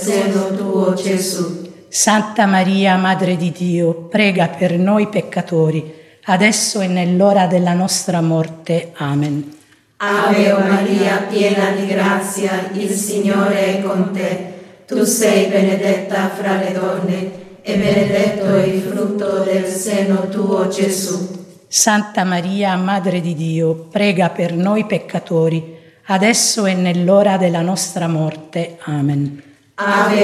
seno tuo, Gesù. Santa Maria, Madre di Dio, prega per noi peccatori, adesso e nell'ora della nostra morte. Amen. Ave Maria, piena di grazia, il Signore è con te. Tu sei benedetta fra le donne, e benedetto è il frutto del seno tuo, Gesù. Santa Maria, Madre di Dio, prega per noi peccatori, adesso e nell'ora della nostra morte. Amen. Ave